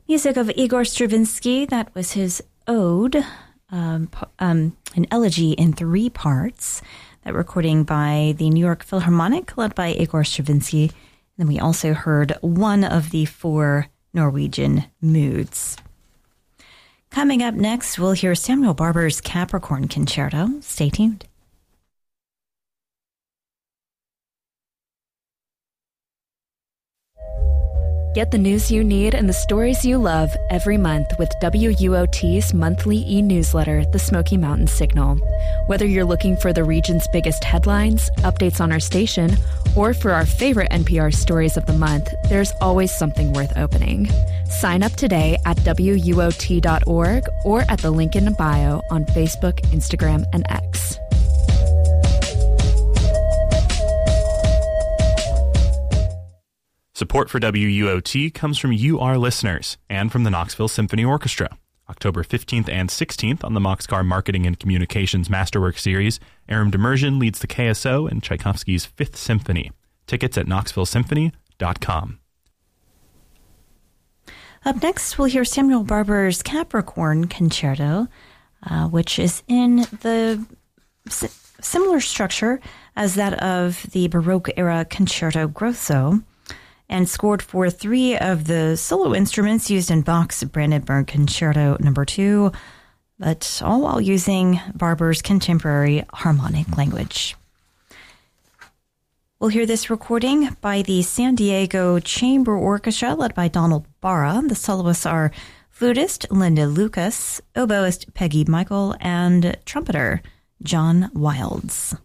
Music of Igor Stravinsky, that was his ode, an elegy in 3 parts. That recording by the New York Philharmonic, led by Igor Stravinsky. And then we also heard one of the 4 Norwegian moods. Coming up next, we'll hear Samuel Barber's Capricorn Concerto. Stay tuned. Get the news you need and the stories you love every month with WUOT's monthly e-newsletter, The Smoky Mountain Signal. Whether you're looking for the region's biggest headlines, updates on our station, or for our favorite NPR stories of the month, there's always something worth opening. Sign up today at WUOT.org or at the link in bio on Facebook, Instagram, and X. Support for WUOT comes from you, our listeners, and from the Knoxville Symphony Orchestra. October 15th and 16th on the Moxcar Marketing and Communications Masterwork Series, Aram Demerjian leads the KSO in Tchaikovsky's Fifth Symphony. Tickets at knoxvillesymphony.com. Up next, we'll hear Samuel Barber's Capricorn Concerto, which is in the similar structure as that of the Baroque-era Concerto Grosso, and scored for 3 of the solo instruments used in Bach's Brandenburg Concerto No. 2, but all while using Barber's contemporary harmonic language. We'll hear this recording by the San Diego Chamber Orchestra, led by Donald Barra. The soloists are flutist Linda Lucas, oboist Peggy Michael, and trumpeter John Wilds.